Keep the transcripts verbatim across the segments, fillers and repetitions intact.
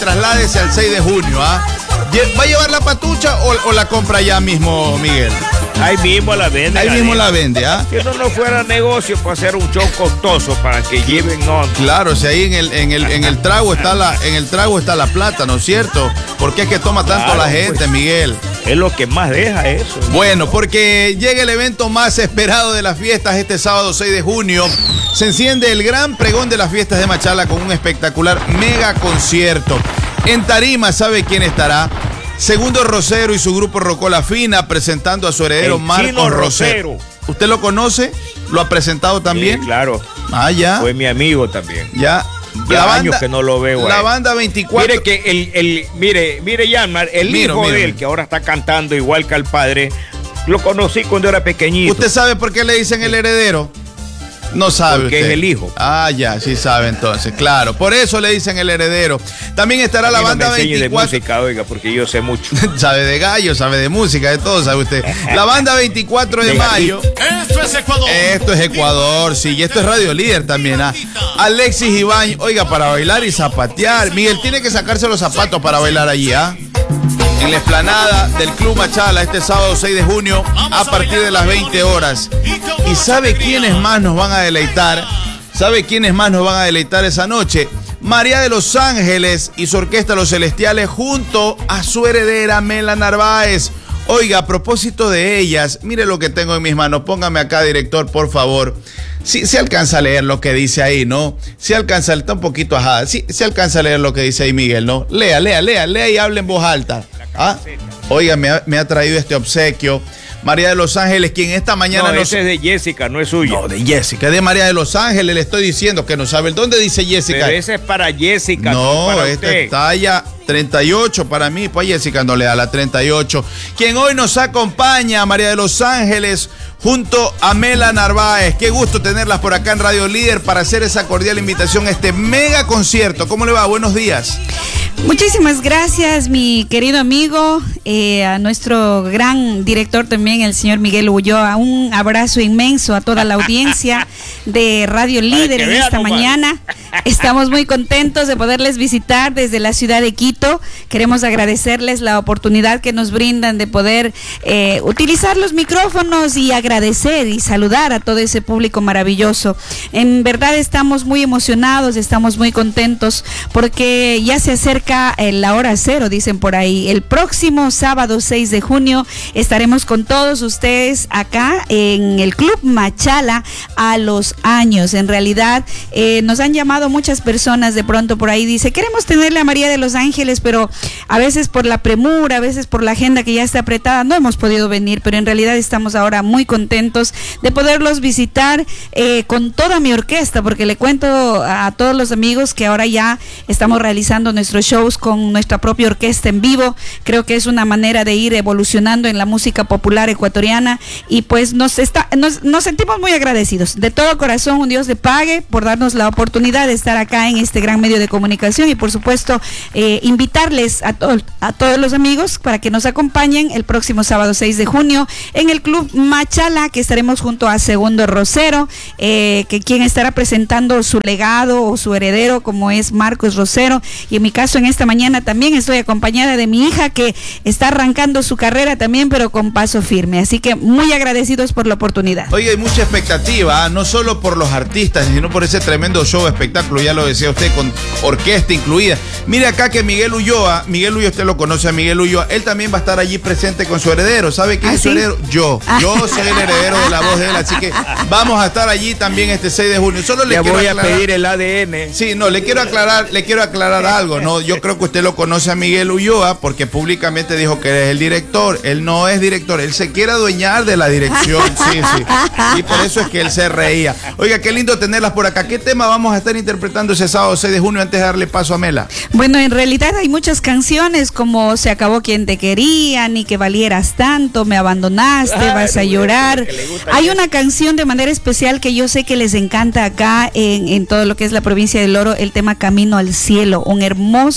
trasládese al seis de junio, ¿ah? ¿Va a llevar la patucha o, o la compra ya mismo, Miguel? Ahí mismo la vende. Ahí mismo la vende, ¿ah? Si no, no fuera negocio para hacer un show costoso para que lleven no. Claro, si ahí en el, en el, en el trago está la, en el trago está la plata, ¿no es cierto? ¿Por qué es que toma tanto claro, la gente, pues, Miguel? Es lo que más deja eso. Bueno, porque llega el evento más esperado de las fiestas este sábado seis de junio. Se enciende el gran pregón de las fiestas de Machala con un espectacular mega concierto. En tarima, ¿sabe quién estará? Segundo Rosero y su grupo Rocola Fina presentando a su heredero el Marcos Rosero. ¿Usted lo conoce? ¿Lo ha presentado también? Sí, claro. Ah, ya. Fue mi amigo también. Ya. Ya la años banda, que no lo veo. La ahí. banda veinticuatro. Mire que el, el mire, mire, Yanmar, el miro, hijo miro, de él, miro. que ahora está cantando igual que al padre, lo conocí cuando era pequeñito. ¿Usted sabe por qué le dicen el heredero? No sabe Porque usted. es el hijo. Ah, ya, sí sabe entonces, claro. Por eso le dicen el heredero. También estará a la banda no me veinticuatro. de música, oiga, porque yo sé mucho. Sabe de gallo, sabe de música, de todo, sabe usted. La banda veinticuatro de mayo. Esto es Ecuador. Esto es Ecuador, sí. Y esto es Radio Líder también, ¿ah? Alexis Iván, oiga, para bailar y zapatear. Miguel tiene que sacarse los zapatos para bailar allí, ¿ah? En la explanada del Club Machala este sábado seis de junio a partir de las veinte horas. ¿Y sabe quiénes más nos van a deleitar? ¿Sabe quiénes más nos van a deleitar esa noche? María de los Ángeles y su orquesta Los Celestiales junto a su heredera Mela Narváez. Oiga, a propósito de ellas, mire lo que tengo en mis manos. Póngame acá, director, por favor. Sí, se alcanza a leer lo que dice ahí, ¿no? Se alcanza, está un poquito ajá. Sí, se alcanza a leer lo que dice ahí Miguel, ¿no? Lea, lea, lea, lea y hable en voz alta. ¿Ah? Oiga, me ha, me ha traído este obsequio María de los Ángeles, quien esta mañana no, nos... ese es de Jessica, no es suyo. No, de Jessica, de María de los Ángeles, le estoy diciendo que no sabe. ¿Dónde dice Jessica? Pero ese es para Jessica, no, no para esta usted. es talla treinta y ocho para mí, pues Jessica no le da la treinta y ocho. Quien hoy nos acompaña, María de los Ángeles, junto a Mela Narváez. Qué gusto tenerlas por acá en Radio Líder para hacer esa cordial invitación a este mega concierto. ¿Cómo le va? Buenos días. Muchísimas gracias, mi querido amigo, eh, a nuestro gran director también, el señor Miguel Ulloa. Un abrazo inmenso a toda la audiencia de Radio Líder en esta mañana. Estamos muy contentos de poderles visitar desde la ciudad de Quito. Queremos agradecerles la oportunidad que nos brindan de poder eh, utilizar los micrófonos y agradecer y saludar a todo ese público maravilloso. En verdad estamos muy emocionados, estamos muy contentos porque ya se acerca la hora cero, dicen por ahí. El próximo sábado seis de junio estaremos con todos ustedes acá en el Club Machala a los años. En realidad eh, nos han llamado muchas personas de pronto por ahí, dice, queremos tenerle a María de los Ángeles, pero a veces por la premura, a veces por la agenda que ya está apretada, no hemos podido venir, pero en realidad estamos ahora muy contentos de poderlos visitar eh, con toda mi orquesta, porque le cuento a todos los amigos que ahora ya estamos realizando nuestros shows con nuestra propia orquesta en vivo. Creo que es una manera de ir evolucionando en la música popular ecuatoriana y pues nos, está, nos, nos sentimos muy agradecidos. De todo corazón, un Dios le pague por darnos la oportunidad de estar acá en este gran medio de comunicación y por supuesto eh, invitarles a, to a todos los amigos para que nos acompañen el próximo sábado seis de junio en el Club Machala, que estaremos junto a Segundo Rosero, eh, que quien estará presentando su legado o su heredero, como es Marcos Rosero, y en mi caso en esta mañana también estoy acompañada de mi hija que está arrancando su carrera también, pero con paso firme, así que muy agradecidos por la oportunidad. Oye, hay mucha expectativa, ¿eh? No solo por los artistas, sino por ese tremendo show, espectáculo, ya lo decía usted, con orquesta incluida. Mire acá que Miguel Ulloa, Miguel Ulloa, usted lo conoce a Miguel Ulloa, él también va a estar allí presente con su heredero. ¿Sabe quién ¿Ah, es sí? su heredero? Yo, yo soy el heredero de la voz de él, así que vamos a estar allí también este seis de junio. Solo le, le quiero voy aclarar, a pedir el A D N. Sí, no, le quiero aclarar, le quiero aclarar algo, no, yo creo que usted lo conoce a Miguel Ulloa porque públicamente dijo que es el director. Él no es director, él se quiere adueñar de la dirección, sí, sí. Y por eso es que él se reía. Oiga, qué lindo tenerlas por acá. ¿Qué tema vamos a estar interpretando ese sábado seis de junio antes de darle paso a Mela? Bueno, en realidad hay muchas canciones como Se acabó quien te quería, Ni que valieras tanto, Me abandonaste, Ay, Vas a llorar. Hay una canción de manera especial que yo sé que les encanta acá en, en todo lo que es la provincia del Oro, el tema Camino al Cielo, un hermoso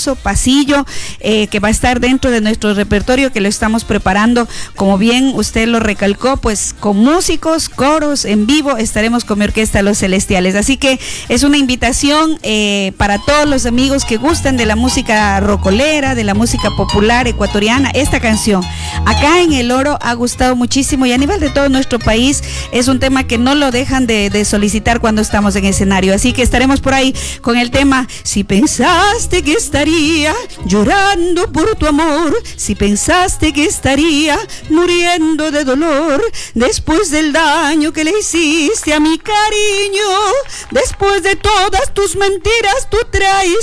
hermoso pasillo eh, que va a estar dentro de nuestro repertorio, que lo estamos preparando, como bien usted lo recalcó, pues con músicos, coros en vivo, estaremos con mi orquesta Los Celestiales. Así que es una invitación eh, para todos los amigos que gustan de la música rocolera, de la música popular ecuatoriana. Esta canción acá en El Oro ha gustado muchísimo, y a nivel de todo nuestro país es un tema que no lo dejan de, de solicitar cuando estamos en escenario. Así que estaremos por ahí con el tema Si pensaste que estaría llorando por tu amor, si pensaste que estaría muriendo de dolor, después del daño que le hiciste a mi cariño, después de todas tus mentiras, tu traición,